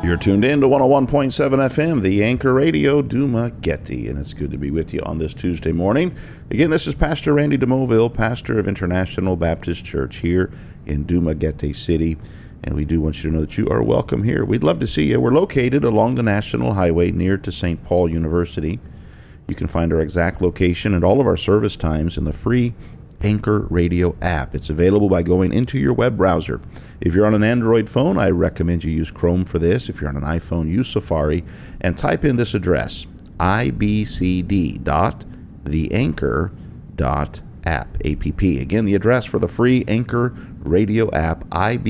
You're tuned in to 101.7 FM, the Anchor Radio, Dumaguete, and it's good to be with you on this Tuesday morning. Again, this is Pastor Randy DeMoville, pastor of International Baptist Church here in Dumaguete City, and we do want you to know that you are welcome here. We'd love to see you. We're located along the National Highway near to St. Paul University. You can find our exact location and all of our service times in the free Anchor Radio app. It's available by going into your web browser. If you're on an Android phone, I recommend you use Chrome for this. If you're on an iPhone, use Safari and type in this address, ibcd.theanchor.app. Again, the address for the free Anchor Radio app,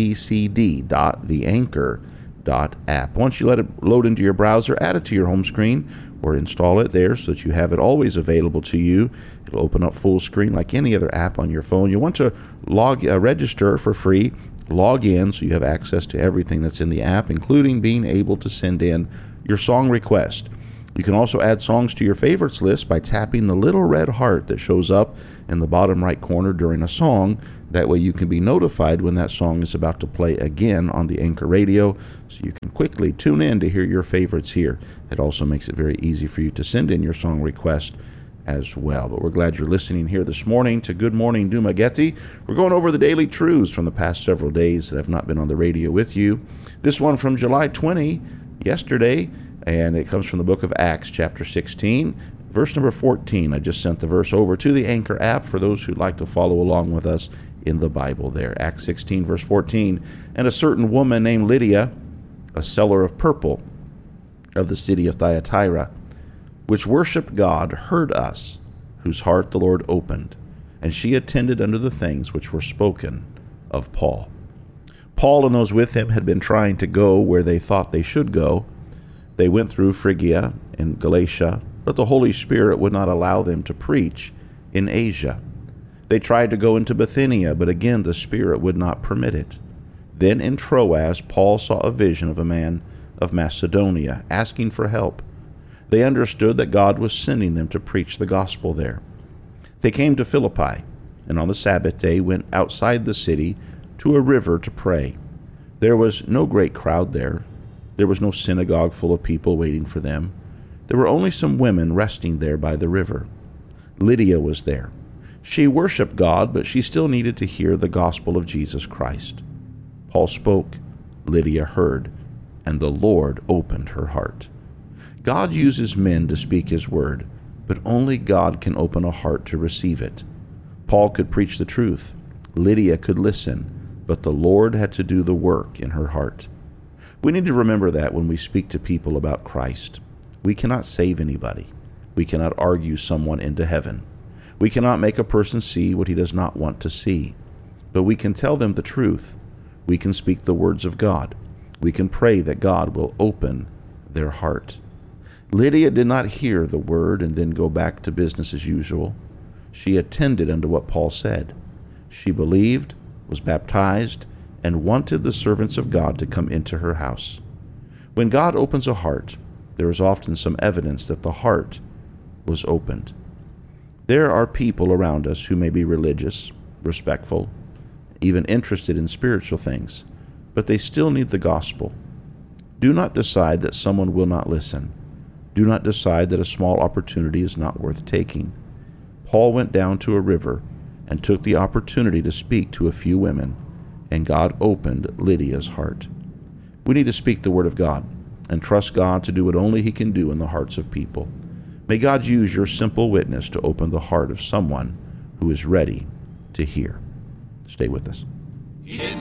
ibcd.theanchor.app. Once you let it load into your browser, add it to your home screen or install it there so that you have it always available to you. It'll open up full screen like any other app on your phone. You want to register for free, log in so you have access to everything that's in the app, including being able to send in your song request. You can also add songs to your favorites list by tapping the little red heart that shows up in the bottom right corner during a song. That way you can be notified when that song is about to play again on the Anchor Radio, so you can quickly tune in to hear your favorites here. It also makes it very easy for you to send in your song request as well. But we're glad you're listening here this morning to Good Morning Dumaguete. We're going over the daily truths from the past several days that have not been on the radio with you. This one from July 20, yesterday, and it comes from the book of Acts, chapter 16, verse number 14. I just sent the verse over to the Anchor app for those who'd like to follow along with us in the Bible there. Acts 16, verse 14. And a certain woman named Lydia, a seller of purple of the city of Thyatira, which worshipped God, heard us, whose heart the Lord opened, and she attended unto the things which were spoken of Paul. Paul and those with him had been trying to go where they thought they should go. They went through Phrygia and Galatia, but the Holy Spirit would not allow them to preach in Asia. They tried to go into Bithynia, but again the Spirit would not permit it. Then in Troas, Paul saw a vision of a man of Macedonia asking for help. They understood that God was sending them to preach the gospel there. They came to Philippi, and on the Sabbath day went outside the city to a river to pray. There was no great crowd there. There was no synagogue full of people waiting for them. There were only some women resting there by the river. Lydia was there. She worshiped God, but she still needed to hear the gospel of Jesus Christ. Paul spoke, Lydia heard, and the Lord opened her heart. God uses men to speak his word, but only God can open a heart to receive it. Paul could preach the truth. Lydia could listen, but the Lord had to do the work in her heart. We need to remember that when we speak to people about Christ. We cannot save anybody. We cannot argue someone into heaven. We cannot make a person see what he does not want to see. But we can tell them the truth. We can speak the words of God. We can pray that God will open their heart. Lydia did not hear the word and then go back to business as usual. She attended unto what Paul said. She believed, was baptized, and wanted the servants of God to come into her house. When God opens a heart, there is often some evidence that the heart was opened. There are people around us who may be religious, respectful, even interested in spiritual things, but they still need the gospel. Do not decide that someone will not listen. Do not decide that a small opportunity is not worth taking. Paul went down to a river and took the opportunity to speak to a few women, and God opened Lydia's heart. We need to speak the word of God and trust God to do what only he can do in the hearts of people. May God use your simple witness to open the heart of someone who is ready to hear. Stay with us. He didn't